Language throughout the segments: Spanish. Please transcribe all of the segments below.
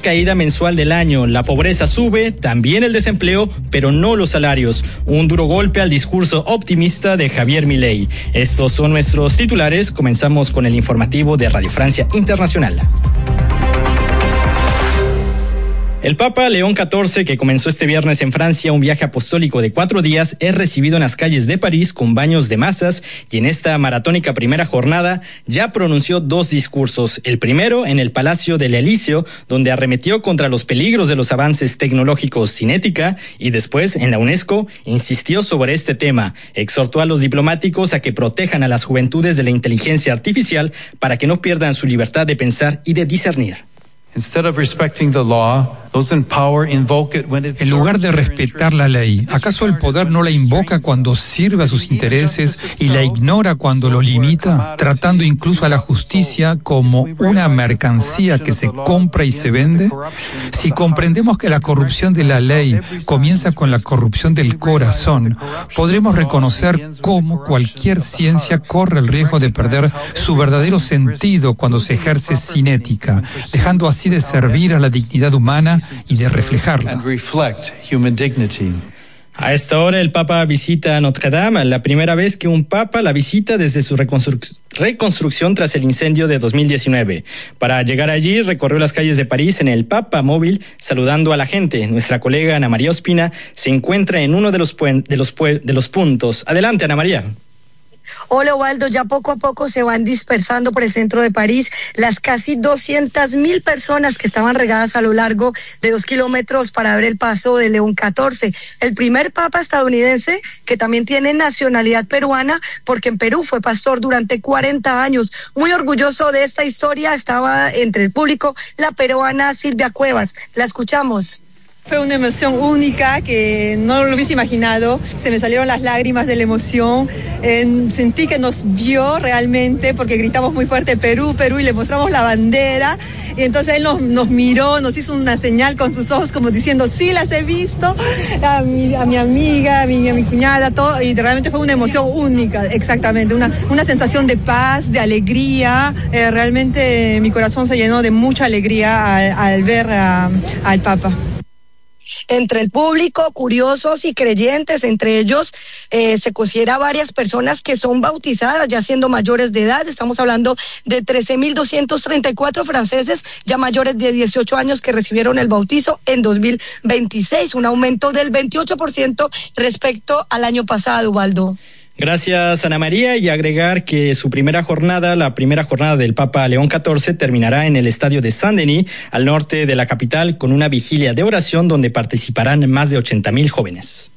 caída mensual del año. La pobreza sube, también el desempleo, pero no los salarios. Un duro golpe al discurso optimista de Javier Milei. Estos son nuestros titulares. Comenzamos con el informativo de Radio Francia Internacional. El Papa León XIV, que comenzó este viernes en Francia un viaje apostólico de 4 días, es recibido en las calles de París con baños de masas y en esta maratónica primera jornada ya pronunció 2 discursos. El primero en el Palacio del Elíseo, donde arremetió contra los peligros de los avances tecnológicos sin ética, y después en la UNESCO insistió sobre este tema. Exhortó a los diplomáticos a que protejan a las juventudes de la inteligencia artificial para que no pierdan su libertad de pensar y de discernir. En lugar de respetar la ley, ¿acaso el poder no la invoca cuando sirve a sus intereses y la ignora cuando lo limita, tratando incluso a la justicia como una mercancía que se compra y se vende? Si comprendemos que la corrupción de la ley comienza con la corrupción del corazón, podremos reconocer cómo cualquier ciencia corre el riesgo de perder su verdadero sentido cuando se ejerce sin ética, dejando así de servir a la dignidad humana y de reflejarla. A esta hora el Papa visita Notre Dame, la primera vez que un Papa la visita desde su reconstrucción tras el incendio de 2019. Para llegar allí recorrió las calles de París en el Papa móvil saludando a la gente. Nuestra colega Ana María Ospina se encuentra en uno de los puntos. Adelante, Ana María. Hola, Waldo, ya poco a poco se van dispersando por el centro de París las casi 200.000 personas que estaban regadas a lo largo de 2 kilómetros para ver el paso de León XIV, el primer papa estadounidense que también tiene nacionalidad peruana, porque en Perú fue pastor durante 40 años. Muy orgulloso de esta historia estaba entre el público la peruana Silvia Cuevas. La escuchamos. Fue una emoción única que no lo hubiese imaginado, se me salieron las lágrimas de la emoción, sentí que nos vio realmente porque gritamos muy fuerte Perú, Perú y le mostramos la bandera y entonces él nos miró, nos hizo una señal con sus ojos como diciendo sí las he visto, a mi amiga, a mi cuñada, todo, y realmente fue una emoción única, exactamente, una sensación de paz, de alegría, realmente mi corazón se llenó de mucha alegría al ver al Papa. Entre el público, curiosos y creyentes, entre ellos se considera varias personas que son bautizadas ya siendo mayores de edad. Estamos hablando de 13.234 franceses ya mayores de 18 años que recibieron el bautizo en 2026, un aumento del 28% respecto al año pasado, Waldo. Gracias, Ana María, y agregar que la primera jornada del Papa León XIV terminará en el estadio de Saint-Denis, al norte de la capital, con una vigilia de oración donde participarán más de 80.000 jóvenes.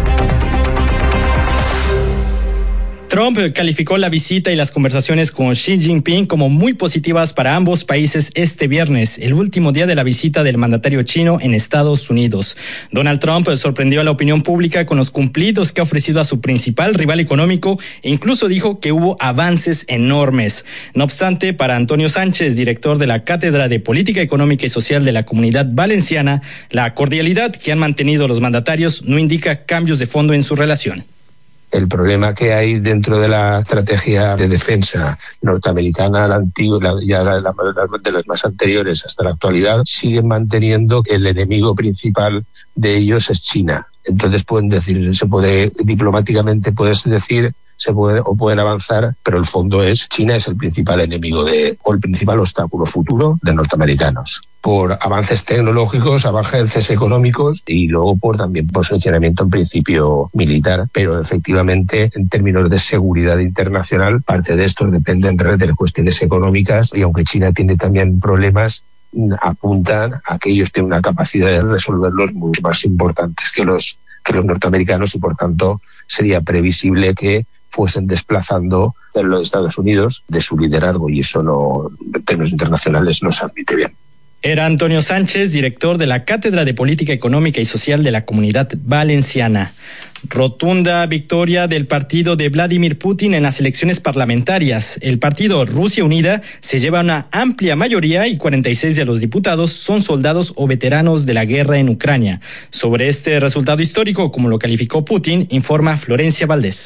Trump calificó la visita y las conversaciones con Xi Jinping como muy positivas para ambos países este viernes, el último día de la visita del mandatario chino en Estados Unidos. Donald Trump sorprendió a la opinión pública con los cumplidos que ha ofrecido a su principal rival económico e incluso dijo que hubo avances enormes. No obstante, para Antonio Sánchez, director de la Cátedra de Política Económica y Social de la Comunidad Valenciana, la cordialidad que han mantenido los mandatarios no indica cambios de fondo en su relación. El problema que hay dentro de la estrategia de defensa norteamericana, la antigua, de las más anteriores hasta la actualidad, siguen manteniendo que el enemigo principal de ellos es China. Entonces pueden decir, diplomáticamente puedes decir, pueden avanzar, pero el fondo es China es el principal enemigo o el principal obstáculo futuro de norteamericanos. Por avances tecnológicos, avances económicos y luego por posicionamiento en principio militar, pero efectivamente en términos de seguridad internacional, parte de esto depende en realidad de las cuestiones económicas y aunque China tiene también problemas, apuntan a que ellos tienen una capacidad de resolverlos mucho más importantes que los norteamericanos y por tanto sería previsible que fuesen desplazando a los Estados Unidos de su liderazgo y eso no, en términos internacionales no se admite bien. Era Antonio Sánchez, director de la Cátedra de Política Económica y Social de la Comunidad Valenciana. Rotunda victoria del partido de Vladimir Putin en las elecciones parlamentarias. El partido Rusia Unida se lleva una amplia mayoría y 46 de los diputados son soldados o veteranos de la guerra en Ucrania. Sobre este resultado histórico, como lo calificó Putin, informa Florencia Valdés.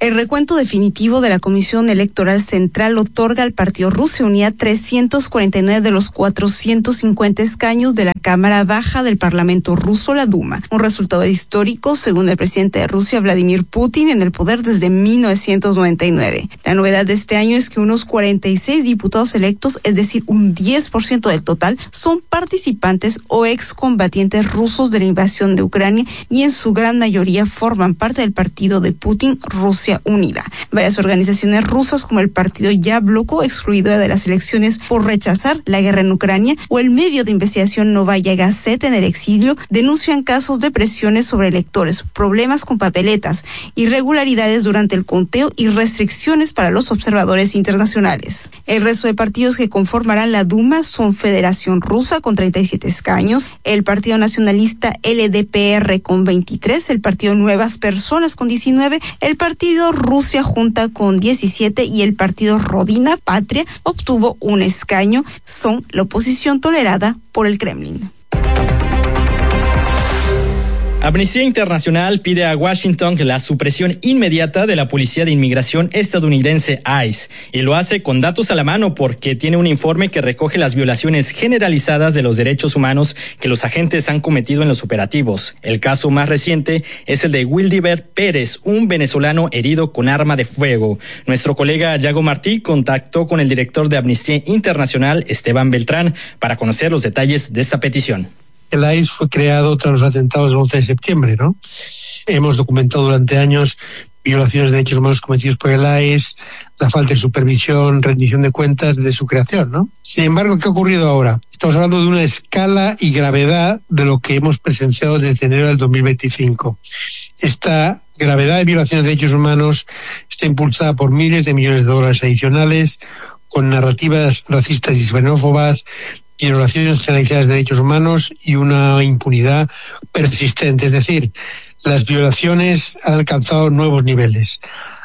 El recuento definitivo de la Comisión Electoral Central otorga al partido Rusia Unida 349 de los 450 escaños de la Cámara Baja del Parlamento ruso, la Duma. Un resultado histórico, según el presidente de Rusia, Vladimir Putin, en el poder desde 1999. La novedad de este año es que unos 46 diputados electos, es decir, un 10% del total, son participantes o excombatientes rusos de la invasión de Ucrania y en su gran mayoría forman parte del partido de Putin, Rusia Unida. Varias organizaciones rusas como el partido Yabloko, excluido de las elecciones por rechazar la guerra en Ucrania, o el medio de investigación Novaya Gazeta en el exilio, denuncian casos de presiones sobre electores, problemas con papeletas, irregularidades durante el conteo y restricciones para los observadores internacionales. El resto de partidos que conformarán la Duma son Federación Rusa con 37 escaños, el Partido Nacionalista LDPR con 23, el Partido Nuevas Personas con 19, el Partido Rusia Junta con 17 y el partido Rodina Patria obtuvo un escaño. Son la oposición tolerada por el Kremlin. Amnistía Internacional pide a Washington la supresión inmediata de la Policía de Inmigración estadounidense ICE, y lo hace con datos a la mano porque tiene un informe que recoge las violaciones generalizadas de los derechos humanos que los agentes han cometido en los operativos. El caso más reciente es el de Wildibert Pérez, un venezolano herido con arma de fuego. Nuestro colega Yago Martí contactó con el director de Amnistía Internacional, Esteban Beltrán, para conocer los detalles de esta petición. El ICE fue creado tras los atentados del 11 de septiembre, ¿no? Hemos documentado durante años violaciones de derechos humanos cometidos por el ICE, la falta de supervisión, rendición de cuentas desde su creación, ¿no? Sin embargo, ¿qué ha ocurrido ahora? Estamos hablando de una escala y gravedad de lo que hemos presenciado desde enero del 2025. Esta gravedad de violaciones de derechos humanos está impulsada por miles de millones de dólares adicionales, con narrativas racistas y xenófobas, violaciones generalizadas de derechos humanos y una impunidad persistente. Es decir, las violaciones han alcanzado nuevos niveles.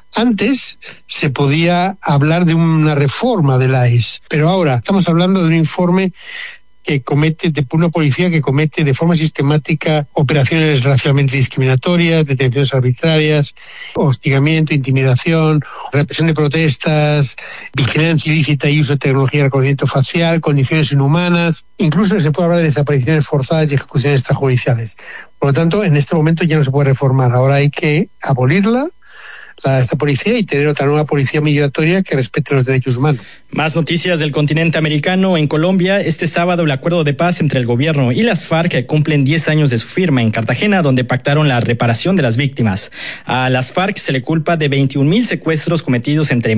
Antes se podía hablar de una reforma del ICE, pero ahora estamos hablando de un informe que comete, de una policía que comete de forma sistemática operaciones racialmente discriminatorias, detenciones arbitrarias, hostigamiento, intimidación, represión de protestas, vigilancia ilícita y uso de tecnología de reconocimiento facial, condiciones inhumanas. Incluso se puede hablar de desapariciones forzadas y ejecuciones extrajudiciales. Por lo tanto, en este momento ya no se puede reformar. Ahora hay que abolirla, esta policía, y tener otra nueva policía migratoria que respete los derechos humanos. Más noticias del continente americano. En Colombia, este sábado el acuerdo de paz entre el gobierno y las FARC cumplen 10 años de su firma en Cartagena, donde pactaron la reparación de las víctimas. A las FARC se le culpa de 21,000 secuestros cometidos entre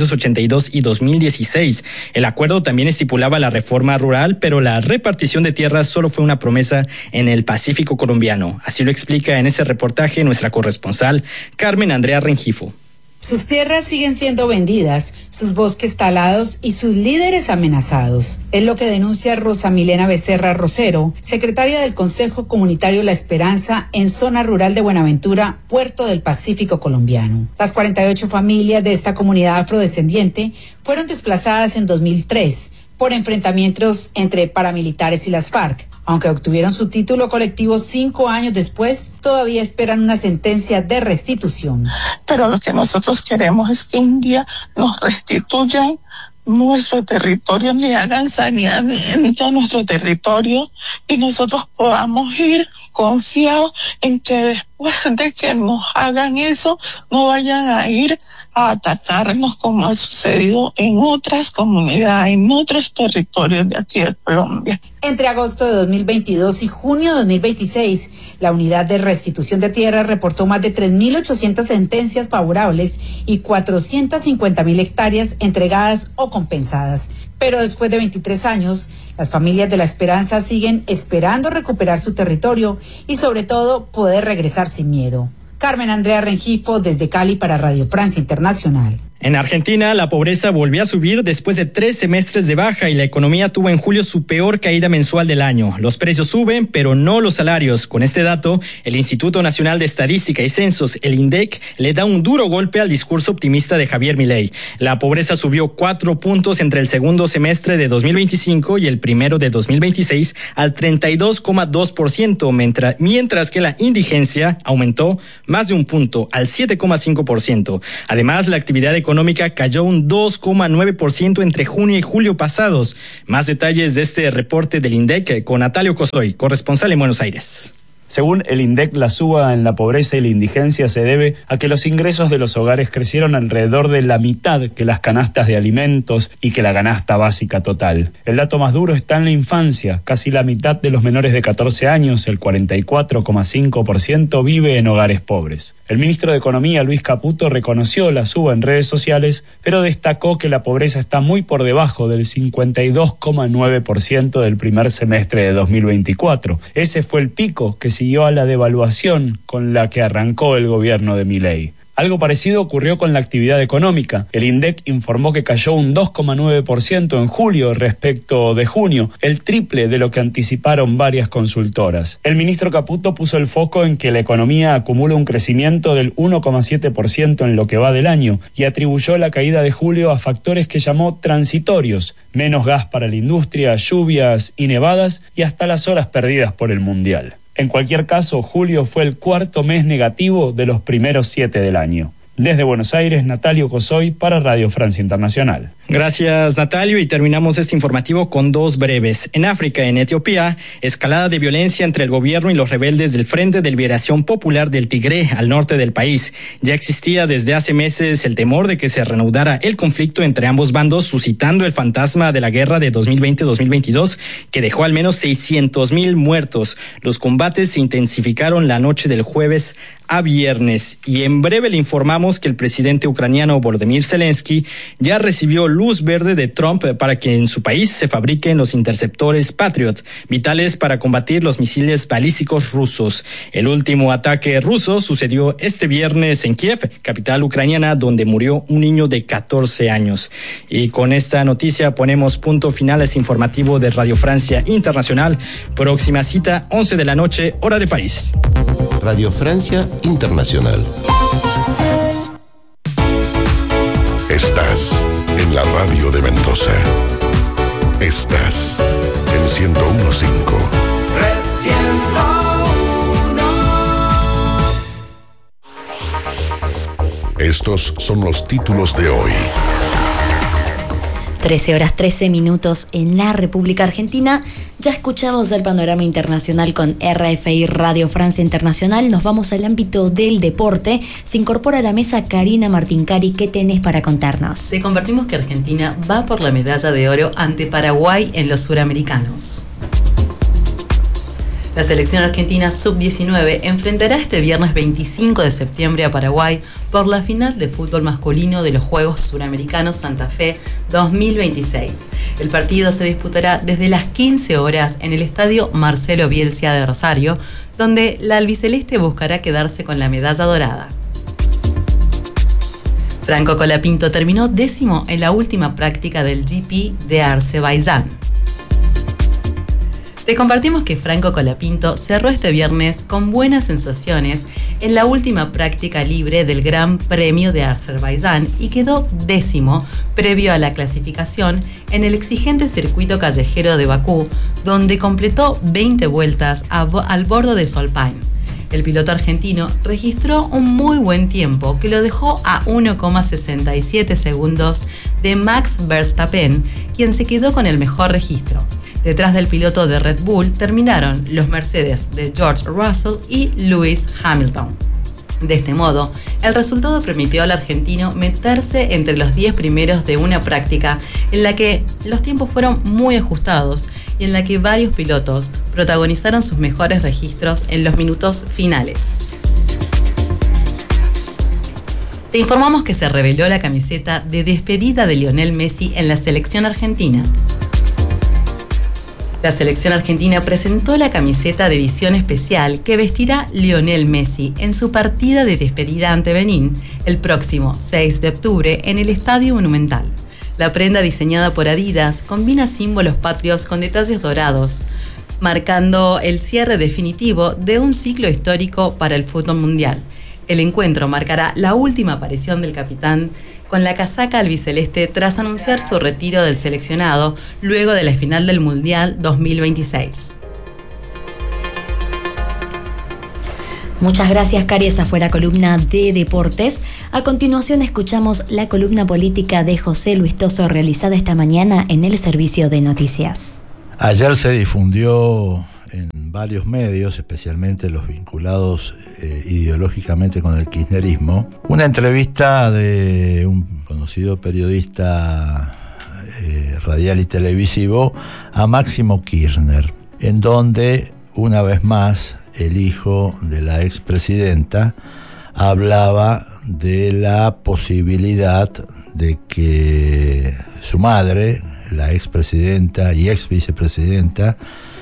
1982 y 2016. El acuerdo también estipulaba la reforma rural, pero la repartición de tierras solo fue una promesa en el Pacífico colombiano. Así lo explica en ese reportaje nuestra corresponsal Carmen Andrea Rengifo. Sus tierras siguen siendo vendidas, sus bosques talados y sus líderes amenazados. Es lo que denuncia Rosa Milena Becerra Rosero, secretaria del Consejo Comunitario La Esperanza en zona rural de Buenaventura, Puerto del Pacífico colombiano. Las 48 familias de esta comunidad afrodescendiente fueron desplazadas en 2003 por enfrentamientos entre paramilitares y las FARC. Aunque obtuvieron su título colectivo 5 años después, todavía esperan una sentencia de restitución. Pero lo que nosotros queremos es que un día nos restituyan nuestro territorio, ni hagan saneamiento a nuestro territorio y nosotros podamos ir confiados en que después de que nos hagan eso, no vayan a ir a atacarnos como ha sucedido en otras comunidades, en otros territorios de aquí de Colombia. Entre agosto de 2022 y junio de 2026, la Unidad de Restitución de Tierras reportó más de 3.800 sentencias favorables y 450.000 hectáreas entregadas o compensadas. Pero después de 23 años, las familias de La Esperanza siguen esperando recuperar su territorio y sobre todo poder regresar sin miedo. Carmen Andrea Rengifo desde Cali para Radio Francia Internacional. En Argentina, la pobreza volvió a subir después de 3 semestres de baja y la economía tuvo en julio su peor caída mensual del año. Los precios suben, pero no los salarios. Con este dato, el Instituto Nacional de Estadística y Censos, el INDEC, le da un duro golpe al discurso optimista de Javier Milei. La pobreza subió 4 puntos entre el segundo semestre de 2025 y el primero de 2026 al 32,2%, mientras que la indigencia aumentó más de un punto al 7,5%. Además, la actividad económica cayó un 2,9% entre junio y julio pasados. Más detalles de este reporte del INDEC con Natalio Cosoy, corresponsal en Buenos Aires. Según el INDEC, la suba en la pobreza y la indigencia se debe a que los ingresos de los hogares crecieron alrededor de la mitad que las canastas de alimentos y que la canasta básica total. El dato más duro está en la infancia. Casi la mitad de los menores de 14 años, el 44,5%, vive en hogares pobres. El ministro de Economía, Luis Caputo, reconoció la suba en redes sociales, pero destacó que la pobreza está muy por debajo del 52,9% del primer semestre de 2024. Ese fue el pico que siguió a la devaluación con la que arrancó el gobierno de Milei. Algo parecido ocurrió con la actividad económica. El INDEC informó que cayó un 2,9% en julio respecto de junio, el triple de lo que anticiparon varias consultoras. El ministro Caputo puso el foco en que la economía acumula un crecimiento del 1,7% en lo que va del año y atribuyó la caída de julio a factores que llamó transitorios: menos gas para la industria, lluvias y nevadas y hasta las horas perdidas por el Mundial. En cualquier caso, julio fue el cuarto mes negativo de los primeros 7 del año. Desde Buenos Aires, Natalio Cosoy para Radio Francia Internacional. Gracias, Natalio, y terminamos este informativo con 2 breves. En África, en Etiopía, escalada de violencia entre el gobierno y los rebeldes del Frente de Liberación Popular del Tigré al norte del país. Ya existía desde hace meses el temor de que se reanudara el conflicto entre ambos bandos, suscitando el fantasma de la guerra de 2020-2022, que dejó al menos 600,000 muertos. Los combates se intensificaron la noche del jueves a viernes. Y en breve le informamos que el presidente ucraniano Volodymyr Zelensky ya recibió luz verde de Trump para que en su país se fabriquen los interceptores Patriot, vitales para combatir los misiles balísticos rusos. El último ataque ruso sucedió este viernes en Kiev, capital ucraniana, donde murió un niño de 14 años. Y con esta noticia ponemos punto final a este informativo de Radio Francia Internacional. Próxima cita, 11 de la noche, hora de París. Radio Francia Internacional. Estás en la radio de Mendoza. Estás en 101.5. Red 101. Estos son los títulos de hoy. 13:13 en la República Argentina. Ya escuchamos el panorama internacional con RFI Radio Francia Internacional. Nos vamos al ámbito del deporte. Se incorpora a la mesa Karina Martincari. ¿Qué tenés para contarnos? Te compartimos que Argentina va por la medalla de oro ante Paraguay en los Suramericanos. La selección argentina sub-19 enfrentará este viernes 25 de septiembre a Paraguay por la final de fútbol masculino de los Juegos Suramericanos Santa Fe 2026. El partido se disputará desde las 15 horas en el estadio Marcelo Bielsa de Rosario, donde la albiceleste buscará quedarse con la medalla dorada. Franco Colapinto terminó 10º en la última práctica del GP de Azerbaiyán. Te compartimos que Franco Colapinto cerró este viernes con buenas sensaciones en la última práctica libre del Gran Premio de Azerbaiyán y quedó 10º previo a la clasificación en el exigente circuito callejero de Bakú, donde completó 20 vueltas al bordo de su Alpine. El piloto argentino registró un muy buen tiempo que lo dejó a 1,67 segundos de Max Verstappen, quien se quedó con el mejor registro. Detrás del piloto de Red Bull terminaron los Mercedes de George Russell y Lewis Hamilton. De este modo, el resultado permitió al argentino meterse entre los 10 primeros de una práctica en la que los tiempos fueron muy ajustados y en la que varios pilotos protagonizaron sus mejores registros en los minutos finales. Te informamos que se reveló la camiseta de despedida de Lionel Messi en la selección argentina. La selección argentina presentó la camiseta de edición especial que vestirá Lionel Messi en su partida de despedida ante Benín el próximo 6 de octubre en el Estadio Monumental. La prenda diseñada por Adidas combina símbolos patrios con detalles dorados, marcando el cierre definitivo de un ciclo histórico para el fútbol mundial. El encuentro marcará la última aparición del capitán con la casaca albiceleste tras anunciar su retiro del seleccionado luego de la final del Mundial 2026. Muchas gracias, Cari. Esa fue la columna de deportes. A continuación escuchamos la columna política de José Luis Toso realizada esta mañana en el servicio de noticias. Ayer se difundió en varios medios, especialmente los vinculados ideológicamente con el kirchnerismo, una entrevista de un conocido periodista radial y televisivo a Máximo Kirchner, en donde una vez más el hijo de la expresidenta hablaba de la posibilidad de que su madre, la expresidenta y exvicepresidenta,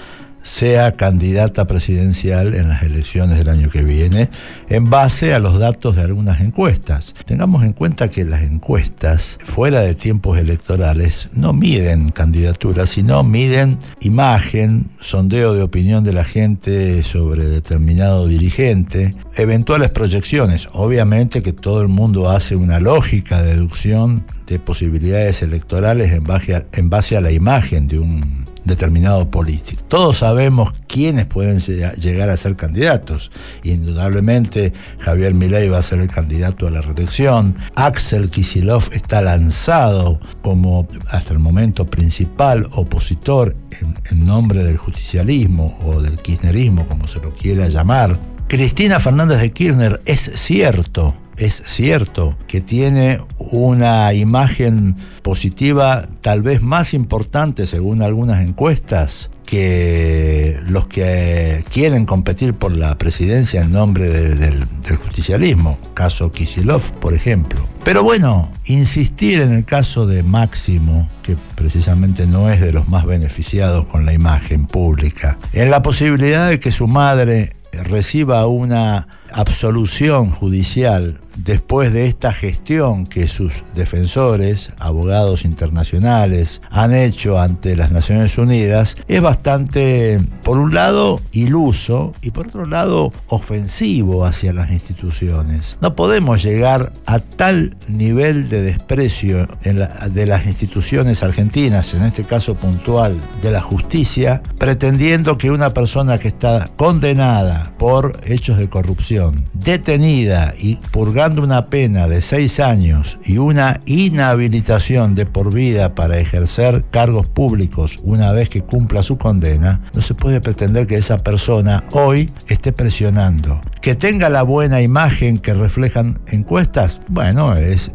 sea candidata presidencial en las elecciones del año que viene, en base a los datos de algunas encuestas. Tengamos en cuenta que las encuestas, fuera de tiempos electorales, no miden candidaturas, sino miden imagen, sondeo de opinión de la gente sobre determinado dirigente, eventuales proyecciones. Obviamente que todo el mundo hace una lógica deducción de posibilidades electorales en base a la imagen de un determinado político. Todos sabemos quiénes pueden llegar a ser candidatos. Indudablemente Javier Milei va a ser el candidato a la reelección. Axel Kicillof está lanzado como hasta el momento principal opositor en nombre del justicialismo o del kirchnerismo, como se lo quiera llamar. Cristina Fernández de Kirchner, es cierto que tiene una imagen positiva tal vez más importante, según algunas encuestas, que los que quieren competir por la presidencia en nombre del justicialismo, caso Kicillof, por ejemplo. Pero bueno, insistir en el caso de Máximo, que precisamente no es de los más beneficiados con la imagen pública, en la posibilidad de que su madre reciba una absolución judicial después de esta gestión que sus defensores, abogados internacionales, han hecho ante las Naciones Unidas, es bastante, por un lado, iluso y por otro lado, ofensivo hacia las instituciones. No podemos llegar a tal nivel de desprecio de las instituciones argentinas, en este caso puntual de la justicia, pretendiendo que una persona que está condenada por hechos de corrupción, detenida y purgando una pena de 6 años y una inhabilitación de por vida para ejercer cargos públicos una vez que cumpla su condena, no se puede pretender que esa persona hoy esté presionando. Que tenga la buena imagen que reflejan encuestas, bueno,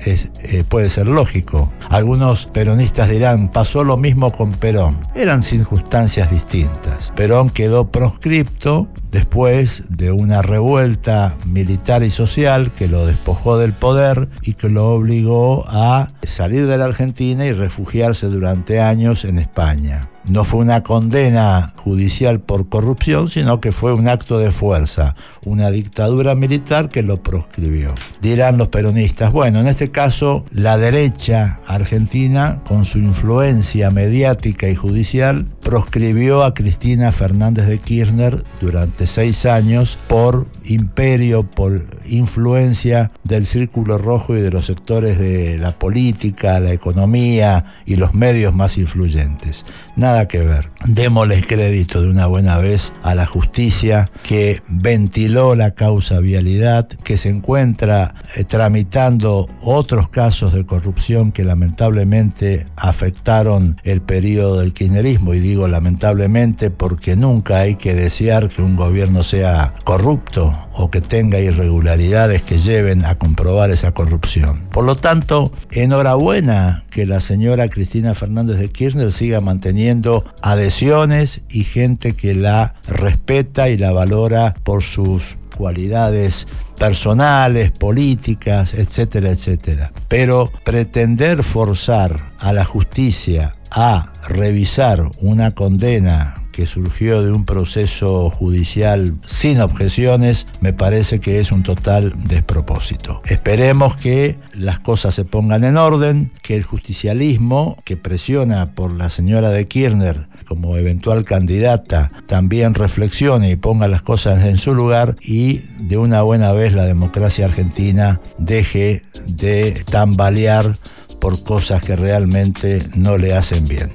puede ser lógico. Algunos peronistas dirán, pasó lo mismo con Perón. Eran circunstancias distintas. Perón quedó proscripto después de una revuelta militar y social que lo despojó del poder y que lo obligó a salir de la Argentina y refugiarse durante años en España. No fue una condena judicial por corrupción, sino que fue un acto de fuerza, una dictadura militar que lo proscribió. Dirán los peronistas, bueno, en este caso la derecha argentina, con su influencia mediática y judicial, proscribió a Cristina Fernández de Kirchner durante 6 años por imperio, por influencia del Círculo Rojo y de los sectores de la política, la economía y los medios más influyentes. Nada que ver. Démosles crédito de una buena vez a la justicia que ventiló la causa vialidad, que se encuentra tramitando otros casos de corrupción que lamentablemente afectaron el periodo del kirchnerismo, y digo lamentablemente porque nunca hay que desear que un gobierno sea corrupto o que tenga irregularidades que lleven a comprobar esa corrupción. Por lo tanto, enhorabuena que la señora Cristina Fernández de Kirchner siga manteniendo adhesiones y gente que la respeta y la valora por sus cualidades personales, políticas, etcétera, etcétera. Pero pretender forzar a la justicia a revisar una condena que surgió de un proceso judicial sin objeciones, me parece que es un total despropósito. Esperemos que las cosas se pongan en orden, que el justicialismo, que presiona por la señora de Kirchner como eventual candidata, también reflexione y ponga las cosas en su lugar, y de una buena vez la democracia argentina deje de tambalear por cosas que realmente no le hacen bien.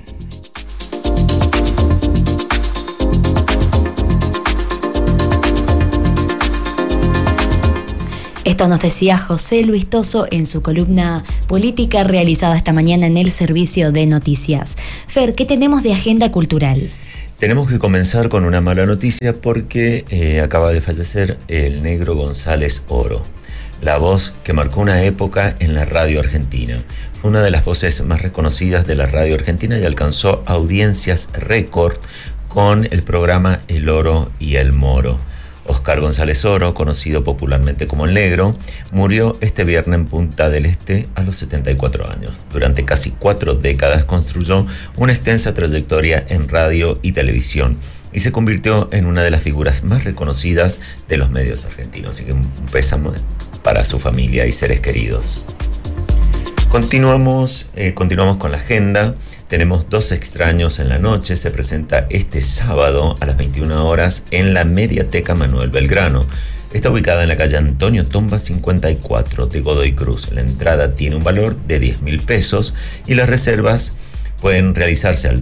Esto nos decía José Luis Toso en su columna política realizada esta mañana en el Servicio de Noticias. Fer, ¿qué tenemos de agenda cultural? Tenemos que comenzar con una mala noticia porque acaba de fallecer el negro González Oro, la voz que marcó una época en la radio argentina. Fue una de las voces más reconocidas de la radio argentina y alcanzó audiencias récord con el programa El Oro y el Moro. Oscar González Oro, conocido popularmente como El Negro, murió este viernes en Punta del Este a los 74 años. Durante casi 4 décadas construyó una extensa trayectoria en radio y televisión y se convirtió en una de las figuras más reconocidas de los medios argentinos. Así que un pésame para su familia y seres queridos. Continuamos con la agenda. Tenemos Dos extraños en la noche. Se presenta este sábado a las 21 horas en la Mediateca Manuel Belgrano. Está ubicada en la calle Antonio Tomba 54 de Godoy Cruz. La entrada tiene un valor de 10.000 pesos y las reservas pueden realizarse al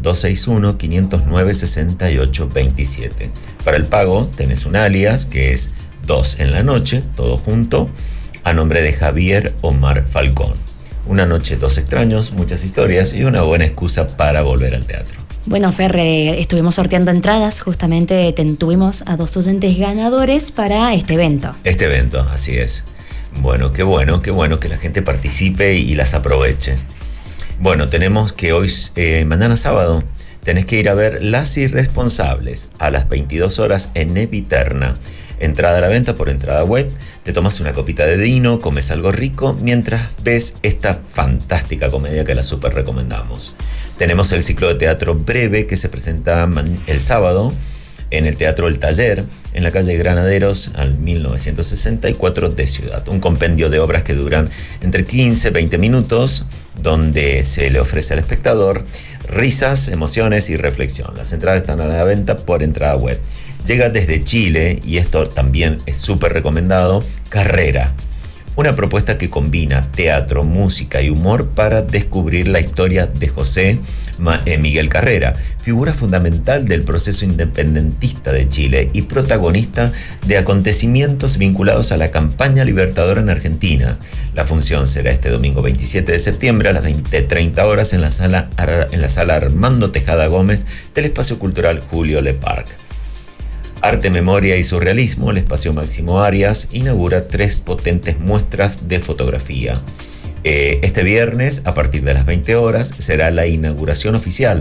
261-509-6827. Para el pago tenés un alias que es 2 en la noche, todo junto, a nombre de Javier Omar Falcón. Una noche, dos extraños, muchas historias y una buena excusa para volver al teatro. Bueno, Fer, estuvimos sorteando entradas, justamente tuvimos a 2 oyentes ganadores para este evento. Este evento, así es. Bueno que la gente participe y las aproveche. Bueno, tenemos que hoy, mañana sábado, tenés que ir a ver Las Irresponsables a las 22 horas en Eviterna. Entrada a la venta por entrada web, te tomas una copita de vino, comes algo rico mientras ves esta fantástica comedia que la súper recomendamos. Tenemos el ciclo de teatro breve que se presenta el sábado en el Teatro El Taller, en la calle Granaderos, al 1964 de Ciudad. Un compendio de obras que duran entre 15 y 20 minutos, donde se le ofrece al espectador risas, emociones y reflexión. Las entradas están a la venta por entrada web. Llega desde Chile, y esto también es súper recomendado, Carrera. Una propuesta que combina teatro, música y humor para descubrir la historia de José Miguel Carrera, figura fundamental del proceso independentista de Chile y protagonista de acontecimientos vinculados a la campaña libertadora en Argentina. La función será este domingo 27 de septiembre a las 20:30 horas en la sala Armando Tejada Gómez del Espacio Cultural Julio Le Parc. Arte, Memoria y Surrealismo, el Espacio Máximo Arias, inaugura 3 potentes muestras de fotografía. Este viernes, a partir de las 20 horas, será la inauguración oficial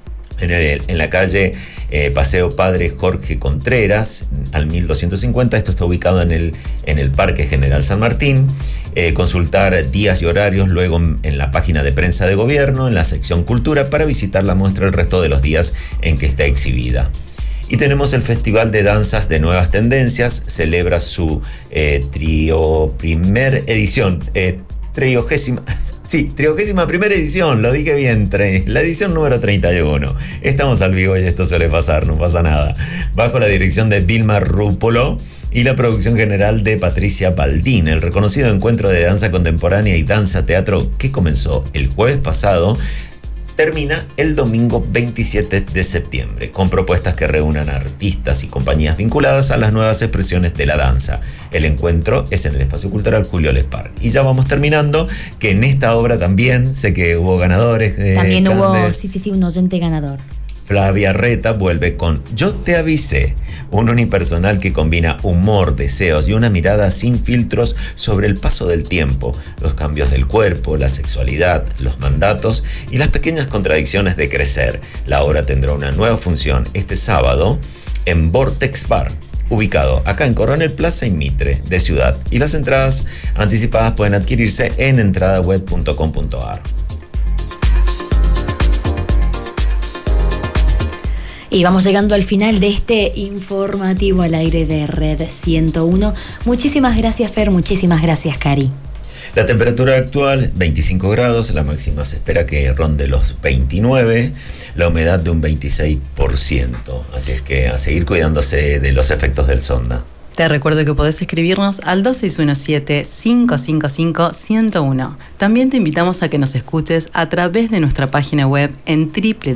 en la calle Paseo Padre Jorge Contreras, al 1250. Esto está ubicado en el Parque General San Martín. Consultar días y horarios luego en la página de prensa de gobierno, en la sección Cultura, para visitar la muestra el resto de los días en que está exhibida. Y tenemos el Festival de Danzas de Nuevas Tendencias, celebra su 31ª edición, lo dije bien, la edición número 31. Estamos al vivo y esto suele pasar, no pasa nada. Bajo la dirección de Vilma Rúpolo y la producción general de Patricia Baldín, el reconocido encuentro de danza contemporánea y danza teatro que comenzó el jueves pasado, termina el domingo 27 de septiembre, con propuestas que reúnan a artistas y compañías vinculadas a las nuevas expresiones de la danza. El encuentro es en el Espacio Cultural Julio Le Parc. Y ya vamos terminando, que en esta obra también, sé que hubo ganadores. También hubo, un oyente ganador. Flavia Reta vuelve con Yo te avisé, un unipersonal que combina humor, deseos y una mirada sin filtros sobre el paso del tiempo, los cambios del cuerpo, la sexualidad, los mandatos y las pequeñas contradicciones de crecer. La obra tendrá una nueva función este sábado en Vortex Bar, ubicado acá en Coronel Plaza y Mitre de Ciudad, y las entradas anticipadas pueden adquirirse en entradaweb.com.ar. Y vamos llegando al final de este informativo al aire de Red 101. Muchísimas gracias, Fer, muchísimas gracias, Cari. La temperatura actual, 25 grados, la máxima se espera que ronde los 29, la humedad de un 26%. Así es que a seguir cuidándose de los efectos del sonda. Te recuerdo que podés escribirnos al 2617-555-101. También te invitamos a que nos escuches a través de nuestra página web en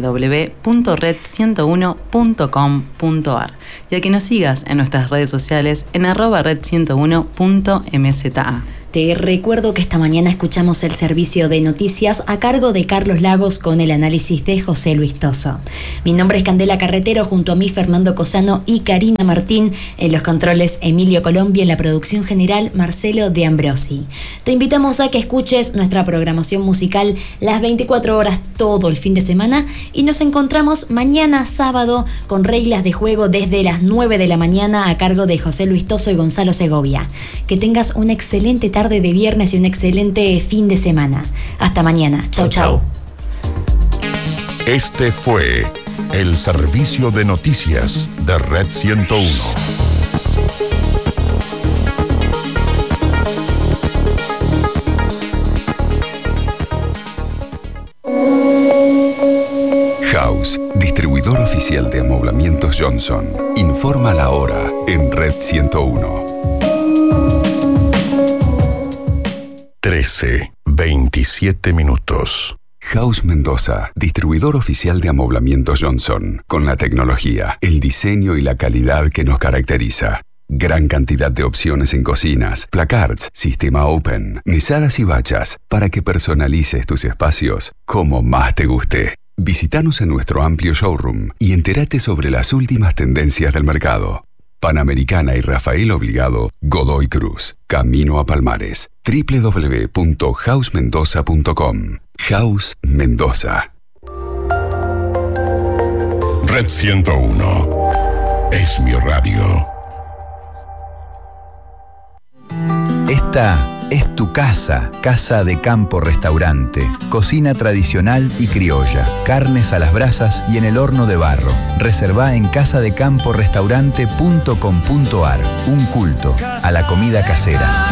www.red101.com.ar y a que nos sigas en nuestras redes sociales en @red101.mza. Te recuerdo que esta mañana escuchamos el servicio de noticias a cargo de Carlos Lagos con el análisis de José Luis Toso. Mi nombre es Candela Carretero, junto a mí Fernando Cosano y Karina Martín, en los controles Emilio Colombia, en la producción general Marcelo de Ambrosi. Te invitamos a que escuches nuestra programación musical las 24 horas todo el fin de semana y nos encontramos mañana sábado con reglas de juego desde las 9 de la mañana a cargo de José Luis Toso y Gonzalo Segovia. Que tengas una excelente tarde de viernes y un excelente fin de semana. Hasta mañana. Chau, chau. Este fue el servicio de noticias de Red 101. House, distribuidor oficial de amoblamientos Johnson. Informa la hora en Red 101. 13:27 minutos. House Mendoza, distribuidor oficial de amoblamientos Johnson, con la tecnología, el diseño y la calidad que nos caracteriza. Gran cantidad de opciones en cocinas, placards, sistema open, mesadas y bachas, para que personalices tus espacios como más te guste. Visítanos en nuestro amplio showroom y entérate sobre las últimas tendencias del mercado. Panamericana y Rafael Obligado, Godoy Cruz, Camino a Palmares. www.housmendoza.com. House Mendoza. Red 101 es mi radio. Esta es tu casa, Casa de Campo Restaurante. Cocina tradicional y criolla, carnes a las brasas y en el horno de barro. Reservá en casadecamporestaurante.com.ar. Un culto a la comida casera.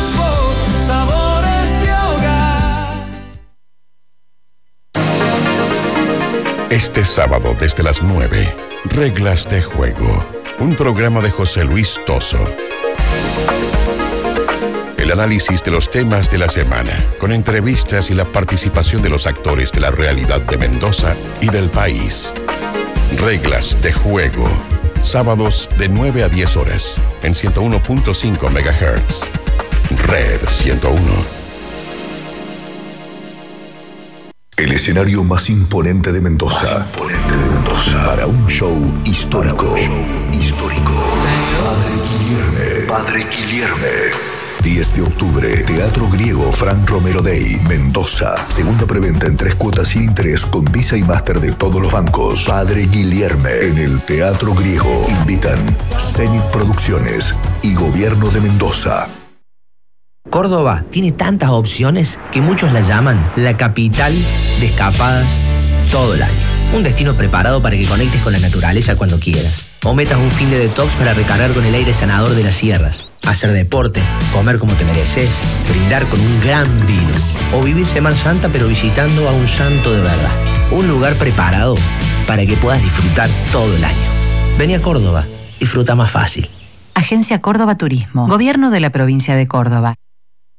Este sábado desde las 9, Reglas de Juego. Un programa de José Luis Toso. El análisis de los temas de la semana, con entrevistas y la participación de los actores de la realidad de Mendoza y del país. Reglas de Juego. Sábados de 9 a 10 horas, en 101.5 MHz. Red 101. El escenario más imponente de Mendoza. Para un show histórico. Padre Guilherme. 10 de octubre, Teatro Griego Fran Romero Day, Mendoza. Segunda preventa en 3 cuotas sin interés con Visa y Master de todos los bancos. Padre Guilherme en el Teatro Griego. Invitan Zenit Producciones y Gobierno de Mendoza. Córdoba tiene tantas opciones que muchos la llaman la capital de escapadas todo el año. Un destino preparado para que conectes con la naturaleza cuando quieras. O metas un fin de detox para recargar con el aire sanador de las sierras. Hacer deporte, comer como te mereces, brindar con un gran vino. O vivir Semana Santa pero visitando a un santo de verdad. Un lugar preparado para que puedas disfrutar todo el año. Vení a Córdoba, disfruta más fácil. Agencia Córdoba Turismo, Gobierno de la Provincia de Córdoba.